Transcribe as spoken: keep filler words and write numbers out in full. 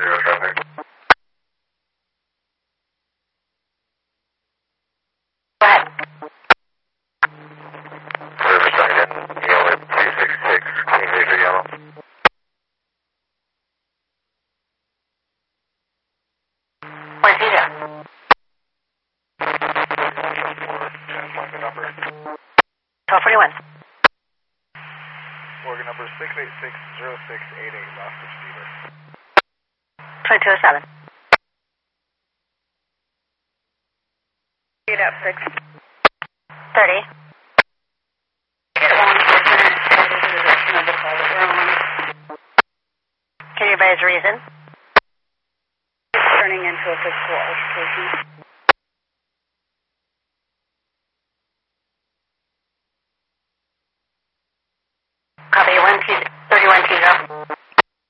zero traffic. Go ahead. Riverside in Yellow two six six, Kingfisher Yellow. Where's he there? twelve forty-one. Organ number six eight six zero six eight eight, lost receiver. twenty-two oh seven. Eight up six. thirty. Can you advise reason? It's turning into a physical altercation. Copy, one two, thirty-one two zero.